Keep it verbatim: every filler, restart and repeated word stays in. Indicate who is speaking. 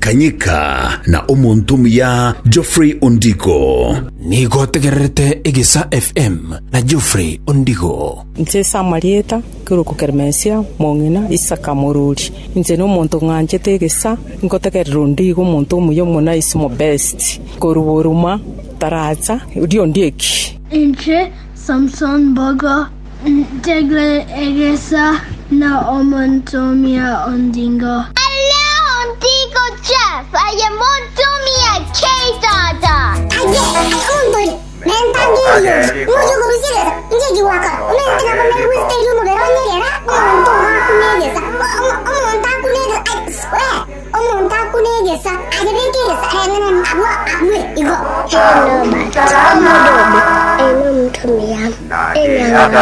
Speaker 1: Kanyika na umuntu ya Geoffrey Ondiko.
Speaker 2: Nigo tegerete Egesa F M na Geoffrey Ondiko.
Speaker 3: Nze Samarieta kuruko Kermesia mongina Isaka Moruri. Nze no muntu nganje tegesa ngotegerera Ondiko muntu muyo mona isimo best. Koruboruma taraza udio ndieki.
Speaker 4: Nze Samson Boga Tegle Egesa na omontomia Ondingo.
Speaker 5: Ondiko Jeff, I am Montomia K-Dada.
Speaker 6: Aye, Ondoi, Mentagillo, Mujo Gusira, Jijuaka, Mentra Meguste Lumurera, Omontakunegesa, Omontakunega, I swear, Omontakunegesa, I didn't get a hanging on what you go.
Speaker 5: Hello, my Tommy, Tomia,